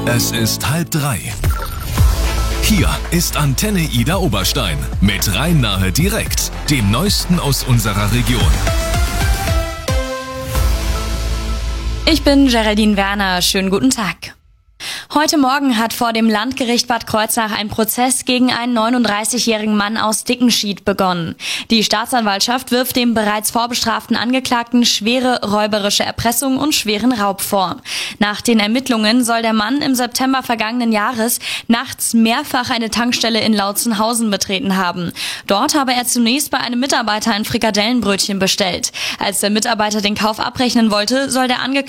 Es ist 2:30. Hier ist Antenne Ida Oberstein mit Rhein-Nahe direkt, dem Neuesten aus unserer Region. Ich bin Geraldine Werner. Schönen guten Tag. Heute Morgen hat vor dem Landgericht Bad Kreuznach ein Prozess gegen einen 39-jährigen Mann aus Dickenschied begonnen. Die Staatsanwaltschaft wirft dem bereits vorbestraften Angeklagten schwere räuberische Erpressung und schweren Raub vor. Nach den Ermittlungen soll der Mann im September vergangenen Jahres nachts mehrfach eine Tankstelle in Lautzenhausen betreten haben. Dort habe er zunächst bei einem Mitarbeiter ein Frikadellenbrötchen bestellt. Als der Mitarbeiter den Kauf abrechnen wollte, soll der Angeklagte